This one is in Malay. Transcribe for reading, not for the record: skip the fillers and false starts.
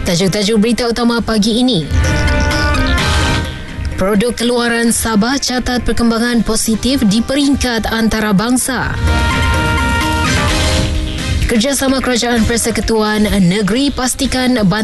Tajuk-tajuk berita utama pagi ini. Produk keluaran Sabah catat perkembangan positif di peringkat antarabangsa. Kerjasama Kerajaan Persekutuan Negeri pastikan